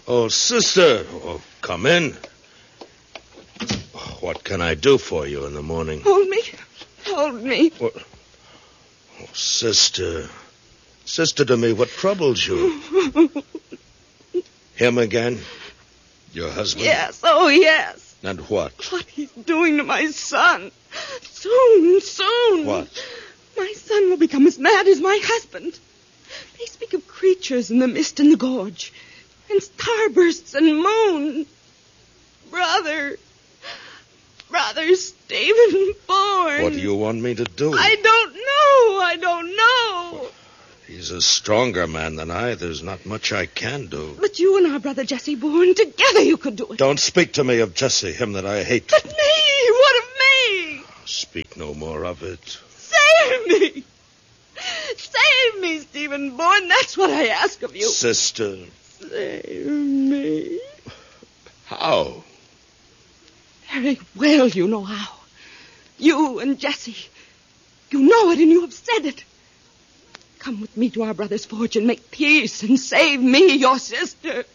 Oh, sister. Oh, come in. What can I do for you in the morning? Hold me. Hold me. What? Oh, sister. Sister to me, what troubles you? Him again? Your husband? Yes, oh yes. And what? What he's doing to my son. Soon. What? My son will become as mad as my husband. They speak of creatures in the mist and the gorge, and starbursts and moon. Brother Stephen Bourne. What do you want me to do? I don't know. He's a stronger man than I. There's not much I can do. But you and our brother Jesse Bourne, together you could do it. Don't speak to me of Jesse, him that I hate. But me, what of me? Speak no more of it. Save me. Save me, Stephen Bourne. That's what I ask of you. Sister. Save me. How? Very well, you know how. You and Jesse. You know it and you have said it. Come with me to our brother's forge and make peace and save me, your sister.